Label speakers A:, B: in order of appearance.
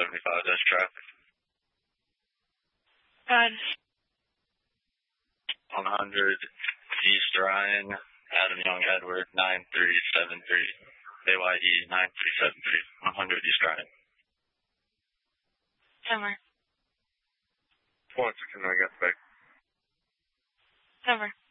A: dash traffic.
B: God.
A: 100 East Ryan, Adam Young Edward, 9373. AYE 9373. 100 East Ryan.
B: Over.
A: 1 second, I got back.
B: Over.